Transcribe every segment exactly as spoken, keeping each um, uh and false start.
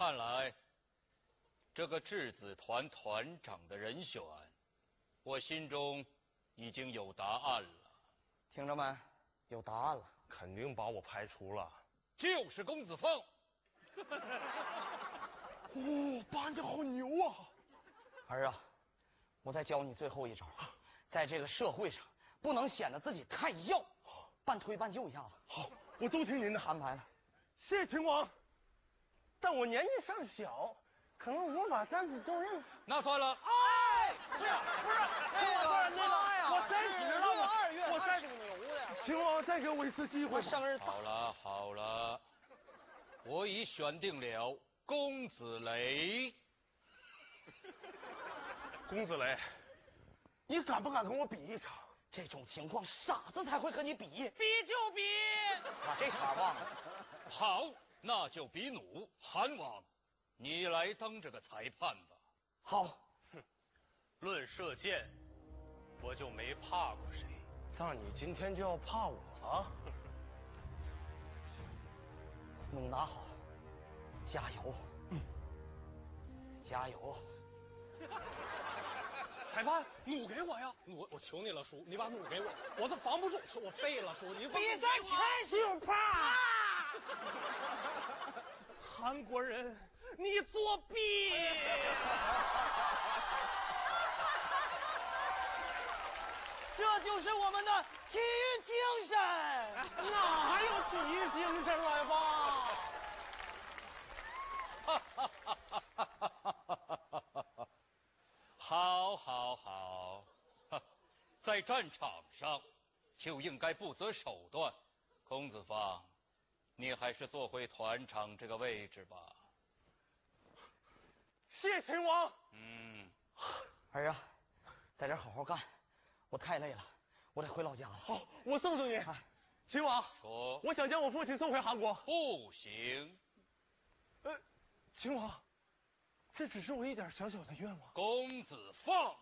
看来，这个质子团团长的人选，我心中已经有答案了。 听着没？有答案了， 肯定把我排除了。 就是公子凤。 哦，爸，你好牛啊！ 儿啊，我再教你最后一招，在这个社会上不能显得自己太要，半推半就一下子。 好，我都听您的安排了。 谢谢秦王，但我年纪尚小，可能无法担此重任。 那算了。 哎， 不是不是， 那个那个呀， 我三十了， 我二月我三属牛的。 秦王，再给我一次机会。 我生日好了好了，我已选定了公子雷。 公子雷，你敢不敢跟我比一场？ 这种情况，傻子才会和你比。 比就比。 把这茬忘了。 好，那就比弩。韩王，你来当这个裁判吧。 好。 哼，论射箭，我就没怕过谁。但你今天就要怕我了。 弩拿好，加油。嗯，加油。 裁判，弩给我呀！弩，我求你了，叔，你把弩给我，我这防不住，叔，我废了，叔，你比赛开始吧！ 韩国人，你作弊！ 这就是我们的体育精神。 哪还有体育精神来吧？ 哈哈哈哈哈哈！好，好，好，在战场上就应该不择手段。公子方，你还是坐回团长这个位置吧。 谢秦王。 嗯， 儿啊，在这好好干，我太累了，我得回老家了。 好，我送送你。 哎， 秦王， 说， 我想将我父亲送回韩国。 不行。 呃，秦王。这只是我一点小小的愿望。 公子放，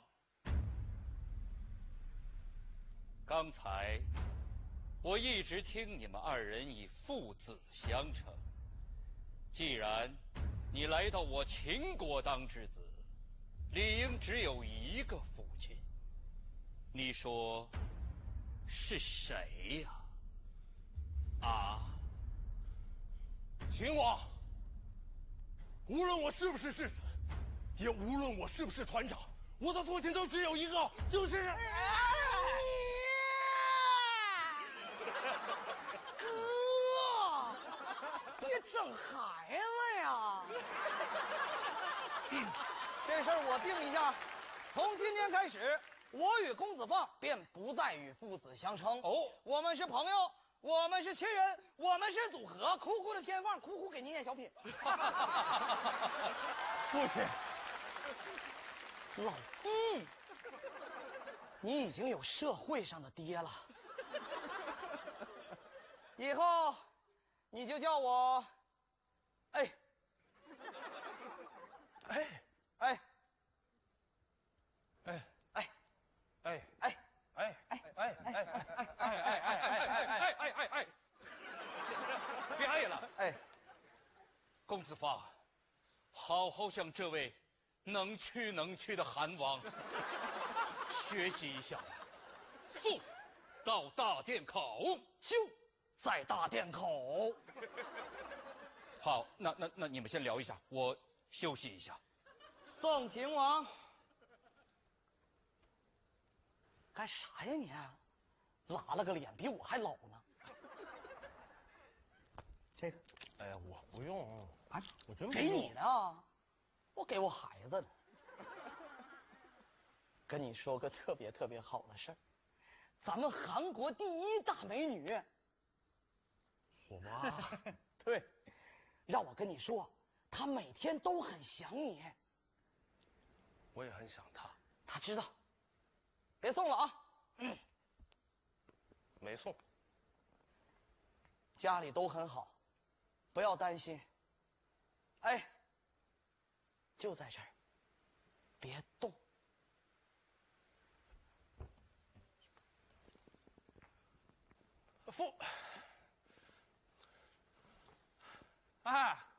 刚才我一直听你们二人以父子相称。既然你来到我秦国当之子，理应只有一个父亲。你说是谁呀？啊？ 秦王，无论我是不是世子，也无论我是不是团长，我的父亲都只有一个，就是。 哥，别整孩子呀！这事儿我定一下，从今天开始，我与公子放便不再与父子相称。 哦， 我们是朋友，我们是亲人，我们是组合。哭哭的天放，哭哭给你念小品。 父亲， 老弟，你已经有社会上的爹了，以后你就叫我，哎， 哎哎， 哎哎， 哎哎， 哎哎哎哎哎哎哎哎哎哎哎哎！别哎了， 哎， 公子方，好好向这位能屈能屈的韩王学习一下吧。速到大殿口， 就在大殿口。 好，那那那你们先聊一下，我休息一下。 宋秦王，干啥呀你？拉了个脸，比我还老呢。这个， 哎呀，我不用啊， 我真不给你的，我给我孩子的。跟你说个特别特别好的事儿，咱们韩国第一大美女， 我妈。 对，让我跟你说，她每天都很想你。 我也很想她。 她知道，别送了啊。嗯， 没送。 家里都很好，不要担心。哎，就在这儿，别动。 父，哎，